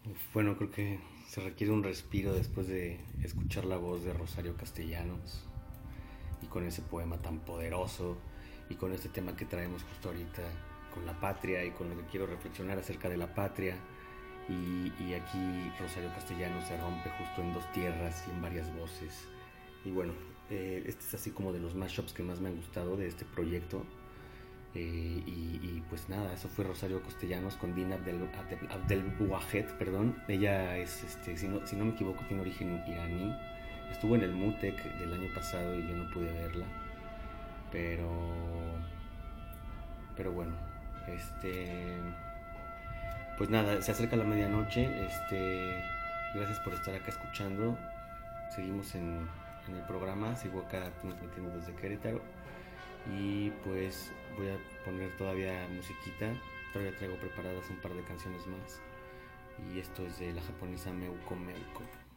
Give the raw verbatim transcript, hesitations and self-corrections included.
Uf, bueno, creo que se requiere un respiro después de escuchar la voz de Rosario Castellanos y con ese poema tan poderoso y con este tema que traemos justo ahorita con la patria y con lo que quiero reflexionar acerca de la patria. Y, y aquí Rosario Castellanos se rompe justo en dos tierras y en varias voces. Y bueno, eh, este es así como de los mashups que más me han gustado de este proyecto. Eh, y, y, pues nada, eso fue Rosario Castellanos con Dina Abdel, Abdel, Abdel Wahed, perdón. Ella es, este, si, no, si no me equivoco, tiene origen iraní. Estuvo en el MUTEC del año pasado y yo no pude verla. Pero, pero bueno, este, pues nada, se acerca la medianoche. Este, gracias por estar acá escuchando. Seguimos en, en el programa, sigo acá transmitiendo desde Querétaro. Y pues voy a poner todavía musiquita. Todavía traigo preparadas un par de canciones más. Y esto es de la japonesa Meuko Meuko.